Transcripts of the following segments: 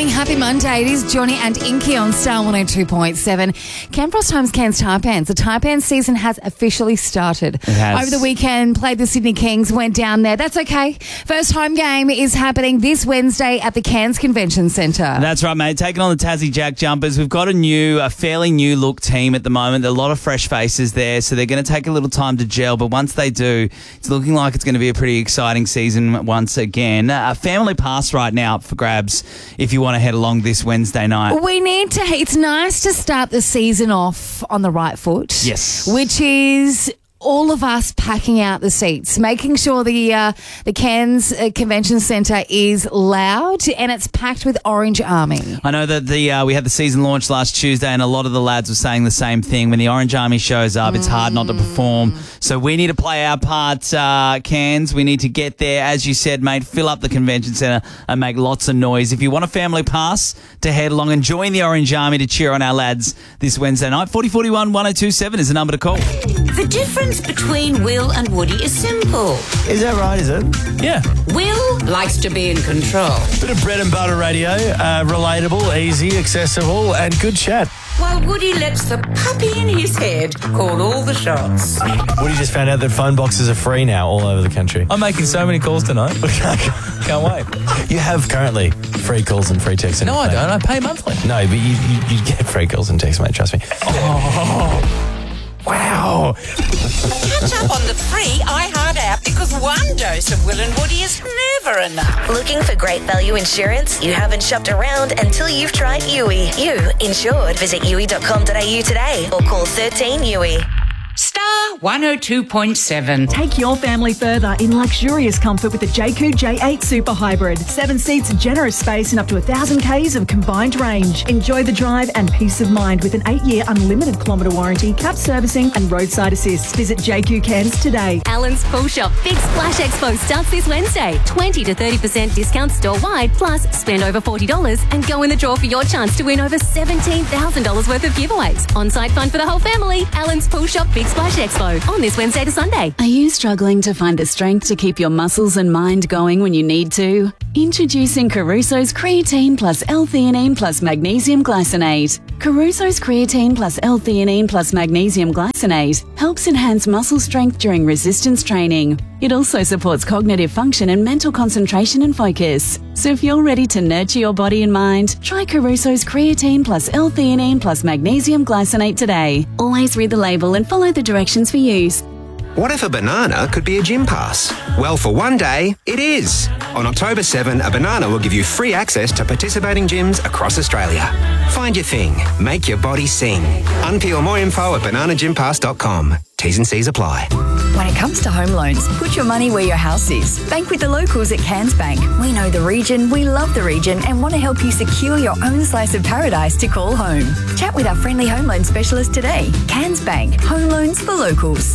morning. Happy Monday. It is Johnny and Inky on Star 102.7. Camfrost Homes Cairns Taipans. The Taipans season has officially started. It has. Over the weekend, played the Sydney Kings, went down there. That's okay. First home game is happening this Wednesday at the Cairns Convention Centre. That's right, mate. Taking on the Tassie Jack Jumpers. We've got a fairly new look team at the moment. There are a lot of fresh faces there, so they're going to take a little time to gel. But once they do, it's looking like it's going to be a pretty exciting season once again. A family pass right now up for grabs if you want to head along this Wednesday night. It's nice to start the season off on the right foot. Yes. Which is all of us packing out the seats, making sure the Cairns Convention Centre is loud and it's packed with Orange Army. I know that we had the season launch last Tuesday and a lot of the lads were saying the same thing. When the Orange Army shows up, it's hard not to perform. So we need to play our part, Cairns. We need to get there, as you said, mate, fill up the convention centre and make lots of noise. If you want a family pass to head along and join the Orange Army to cheer on our lads this Wednesday night, 4041 1027 is the number to call. The difference between Will and Woody is simple. Is that right, is it? Yeah. Will likes to be in control, Bit of bread and butter radio, relatable, easy, accessible, and good chat. while Woody lets the puppy in his head call all the shots. Woody just found out that phone boxes are free now all over the country. I'm making so many calls tonight. Can't wait. You have currently free calls and free texts. No, I don't. I pay monthly. No, but you get free calls and texts, mate, trust me. Oh, wow. Catch up on the free iHeart app because one dose of Will and Woody is never enough. Looking for great value insurance? You haven't shopped around until you've tried Yui. You insured. Visit yui.com.au today or call 13 Yui. Star 102.7. Take your family further in luxurious comfort with the JQ J8 Super Hybrid. 7 seats, generous space and up to 1,000 Ks of combined range. Enjoy the drive and peace of mind with an 8-year unlimited kilometre warranty, cap servicing and roadside assist. Visit JQ Cairns today. Allen's Pool Shop Big Splash Expo starts this Wednesday. 20 to 30% discount store-wide, plus spend over $40 and go in the draw for your chance to win over $17,000 worth of giveaways. On-site fun for the whole family. Allen's Pool Shop Big Splash Expo on this Wednesday to Sunday. Are you struggling to find the strength to keep your muscles and mind going when you need to? Introducing Caruso's Creatine plus L-theanine plus Magnesium Glycinate. Caruso's Creatine plus L-theanine plus Magnesium Glycinate helps enhance muscle strength during resistance training. It also supports cognitive function and mental concentration and focus. So if you're ready to nurture your body and mind, try Caruso's Creatine plus L-theanine plus Magnesium Glycinate today. Always read the label and follow the directions for use. What if a banana could be a gym pass? Well, for one day, it is. On October 7, a banana will give you free access to participating gyms across Australia. Find your thing. Make your body sing. Unpeel more info at bananagympass.com. T's and C's apply. When it comes to home loans, put your money where your house is. Bank with the locals at Cairns Bank. We know the region, we love the region and want to help you secure your own slice of paradise to call home. Chat with our friendly home loan specialist today. Cairns Bank. Home loans for locals.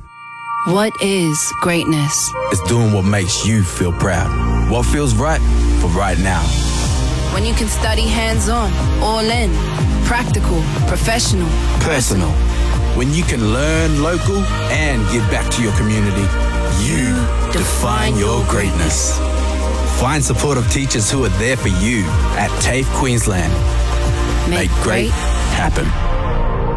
What is greatness? It's doing what makes you feel proud. What feels right for right now. When you can study hands-on, all in, practical, professional, personal. When you can learn local and give back to your community. You define your greatness. Find supportive teachers who are there for you at TAFE Queensland. Make great happen.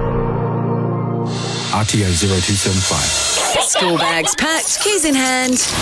RTO 0275. School bags packed, keys in hand.